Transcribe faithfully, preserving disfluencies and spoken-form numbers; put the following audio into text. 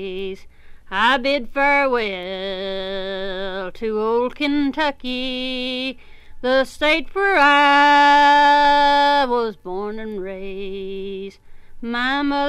I bid farewell to old Kentucky, the state where I was born and raised. My mother